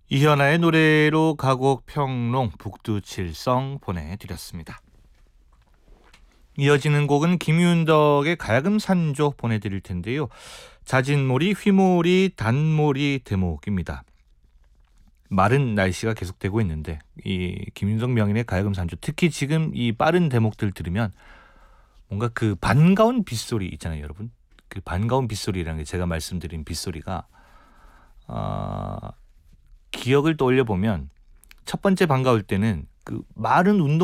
이현아의 노래로 가곡 평론 북두칠성 보내드렸습니다. 이어지는 곡은 김윤덕의 가야금 산조 보내드릴 텐데요. 자진몰이, 휘몰이, 단몰이 대목입니다. 마른 날씨가 계속되고 있는데 이 김윤석 명인의 가야금 산조, 특히 지금 이 빠른 대목들 들으면 뭔가 그 반가운 빗소리 있잖아요, 여러분. 그 반가운 빗소리라는 게, 제가 말씀드린 빗소리가 기억을 떠올려 보면 첫 번째 반가울 때는 그 마른 운동